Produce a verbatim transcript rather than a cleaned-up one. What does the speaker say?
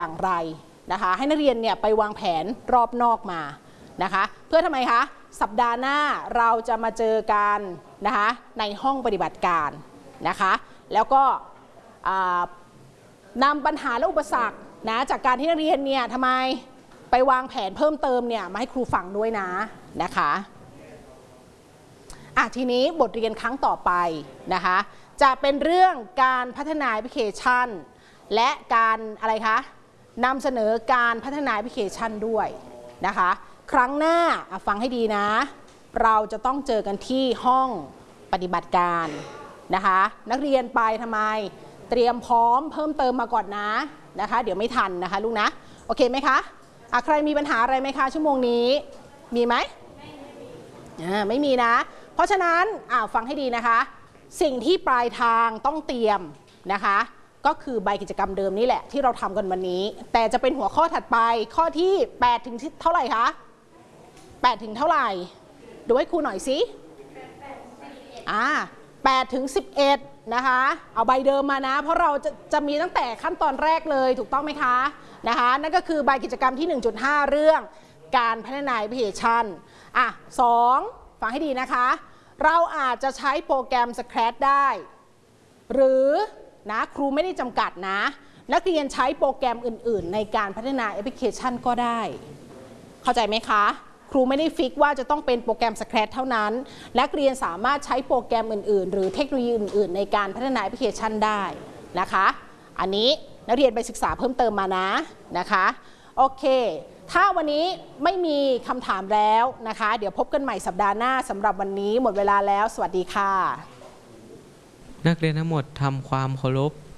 อย่างไรนะคะให้นักเรียนเนี่ยไปวางแผนรอบนอกมานะคะเพื่อทำไมคะสัปดาห์หน้าเราจะมาเจอกันนะคะในห้องปฏิบัติการนะคะแล้วก็นำปัญหาและอุปสรรคนะจากการที่นักเรียนเนี่ยทำไมไปวางแผนเพิ่มเติมเนี่ยมาให้ครูฟังด้วยนะนะคะอ่ะทีนี้บทเรียนครั้งต่อไปนะคะจะเป็นเรื่องการพัฒนาแอปพลิเคชันและการอะไรคะนำเสนอการพัฒนาแอปพลิเคชันด้วยนะคะครั้งหน้าฟังให้ดีนะเราจะต้องเจอกันที่ห้องปฏิบัติการนะคะนักเรียนไปทำไมเตรียมพร้อมเพิ่มเติมมาก่อนนะนะคะเดี๋ยวไม่ทันนะคะลูกนะโอเคไหมคะอ่ะใครมีปัญหาอะไรไหมคะชั่วโมงนี้มีไหมอ่าไม่มีนะเพราะฉะนั้นอ่าฟังให้ดีนะคะสิ่งที่ปลายทางต้องเตรียมนะคะก็คือใบกิจกรรมเดิมนี่แหละที่เราทำกันวันนี้แต่จะเป็นหัวข้อถัดไปข้อที่แปดถึงเท่าไหร่คะแปดถึงเท่าไหร่ดูให้ครูหน่อยสิอ่าแปดถึงสิบเอ็ดนะคะเอาใบเดิมมานะเพราะเราจะจะมีตั้งแต่ขั้นตอนแรกเลยถูกต้องไหมคะนะคะนั่นก็คือใบกิจกรรมที่ หนึ่งจุดห้า เรื่องการพัฒนาแอปพลิเคชันอ่ะสองฟังให้ดีนะคะเราอาจจะใช้โปรแกรม Scratch ได้หรือนะครูไม่ได้จำกัดนะนักเรียนใช้โปรแกรมอื่นๆในการพัฒนาแอปพลิเคชันก็ได้เข้าใจไหมคะครูไม่ได้ฟิกว่าจะต้องเป็นโปรแกรม Scratch เท่านั้นนักเรียนสามารถใช้โปรแกรมอื่นๆหรือเทคโนโลยีอื่นๆในการพัฒนาแอปพลิเคชันได้นะคะอันนี้นักเรียนไปศึกษาเพิ่มเติมมานะนะคะโอเคถ้าวันนี้ไม่มีคำถามแล้วนะคะเดี๋ยวพบกันใหม่สัปดาห์หน้าสำหรับวันนี้หมดเวลาแล้วสวัสดีค่ะนักเรียนทั้งหมดทำความเคารพ